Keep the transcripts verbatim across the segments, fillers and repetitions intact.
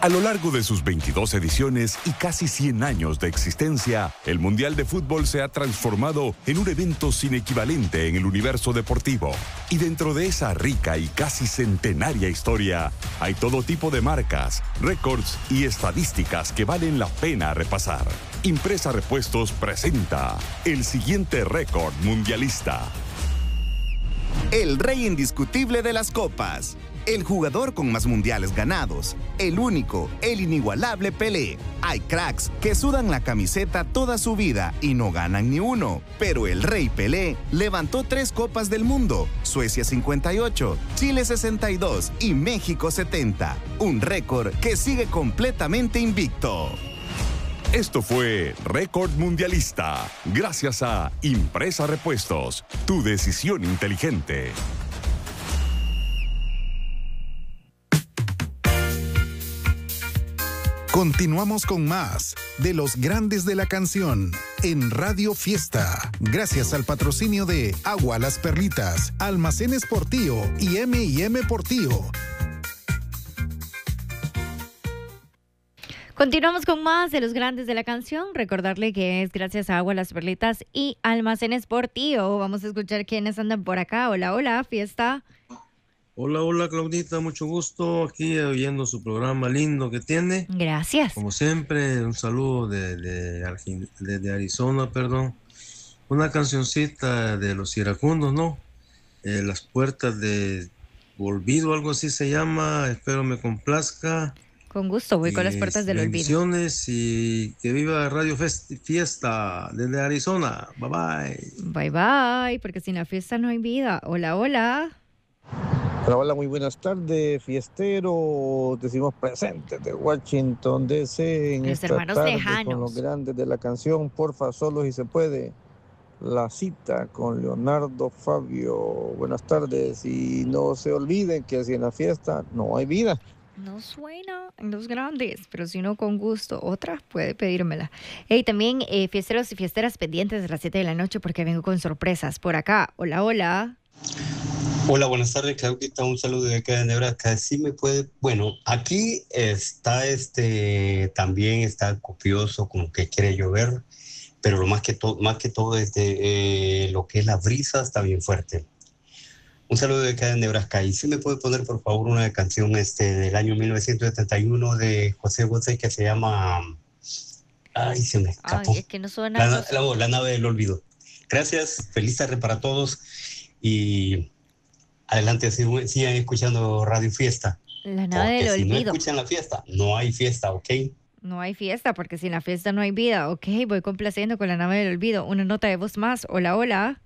A lo largo de sus veintidós ediciones y casi cien años de existencia, el Mundial de Fútbol se ha transformado en un evento sin equivalente en el universo deportivo. Y dentro de esa rica y casi centenaria historia, hay todo tipo de marcas, récords y estadísticas que valen la pena repasar. Impresa Repuestos presenta el siguiente récord mundialista. El rey indiscutible de las copas. El jugador con más mundiales ganados, el único, el inigualable Pelé. Hay cracks que sudan la camiseta toda su vida y no ganan ni uno. Pero el rey Pelé levantó tres copas del mundo: Suecia cincuenta y ocho, Chile sesenta y dos y México setenta. Un récord que sigue completamente invicto. Esto fue Récord Mundialista, gracias a Impresa Repuestos, tu decisión inteligente. Continuamos con más de los grandes de la canción en Radio Fiesta. Gracias al patrocinio de Agua Las Perlitas, Almacenes Portillo y eme y eme Portillo. Continuamos con más de los grandes de la canción. Recordarle que es gracias a Agua Las Perlitas y Almacenes Portillo. Vamos a escuchar quiénes andan por acá. Hola, hola, Fiesta. Hola, hola Claudita, mucho gusto aquí oyendo su programa lindo que tiene. Gracias. Como siempre, un saludo de, de, Argin- de, de Arizona, perdón. Una cancioncita de los iracundos, ¿no? Eh, Las puertas de Olvido, algo así se llama. Espero me complazca. Con gusto, voy con las puertas del olvido. Bendiciones y que viva Radio Fest- Fiesta desde Arizona. Bye bye. Bye bye, porque sin la fiesta no hay vida. Hola, hola. Hola, hola, muy buenas tardes, fiesteros. Decimos presentes de Washington, D C en Los esta hermanos tarde lejanos. con los grandes de la canción. Porfa, solo si se puede. La cita con Leonardo Fabio. Buenas tardes y no se olviden que si en la fiesta no hay vida. No suena en los grandes, pero si no, con gusto. Otra puede pedírmela. Y también eh, fiesteros y fiesteras pendientes de las siete de la noche porque vengo con sorpresas por acá. Hola, hola. Hola, buenas tardes, Claudita, un saludo de acá de Nebraska. Sí me puede, bueno, aquí está este, también está copioso, como que quiere llover, pero lo más que todo, más que todo es de eh, lo que es la brisa está bien fuerte. Un saludo de acá de Nebraska. Y sí me puede poner, por favor, una canción este, del año mil novecientos setenta y uno de José José que se llama, ay, se me escapó. Ay, es que no suena. La, la, la nave del olvido. Gracias, feliz tarde para todos y adelante, sigan escuchando Radio Fiesta. La nave del si olvido. no escuchan la fiesta, no hay fiesta, ¿ok? No hay fiesta, porque sin la fiesta no hay vida. Ok, voy complaciendo con la nave del olvido. Una nota de voz más. Hola, hola.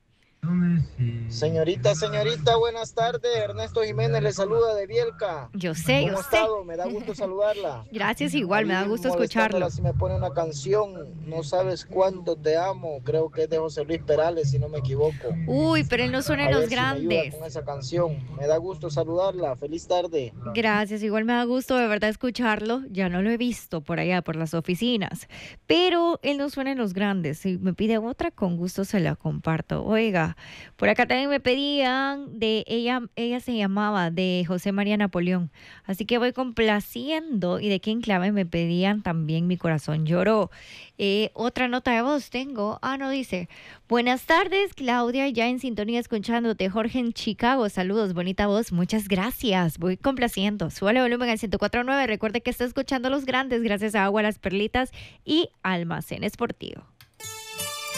Señorita, señorita, buenas tardes. Ernesto Jiménez le saluda de Bielka. Yo sé, ¿Cómo yo ha sé. estado? Me da gusto saludarla. Gracias, igual, me da Ahí gusto molestándola escucharlo. Si me pone una canción, no sabes cuánto te amo. Creo que es de José Luis Perales, si no me equivoco. Uy, pero él no suena en A los ver si me ayuda grandes. con esa canción. Me da gusto saludarla. Feliz tarde. Gracias, igual me da gusto de verdad escucharlo. Ya no lo he visto por allá, por las oficinas. Pero él no suena en los grandes. Si me pide otra, con gusto se la comparto. Oiga, por acá también me pedían de ella, ella se llamaba de José María Napoleón. Así que voy complaciendo. Y de qué enclave me pedían también Mi Corazón Lloró. Eh, otra nota de voz tengo. Ah, no, dice: buenas tardes, Claudia, ya en sintonía escuchándote. Jorge en Chicago, saludos, bonita voz, muchas gracias. Voy complaciendo. Súbale volumen al ciento cuatro punto nueve. Recuerde que está escuchando Los Grandes gracias a Agua Las Perlitas y Almacenes Portillo.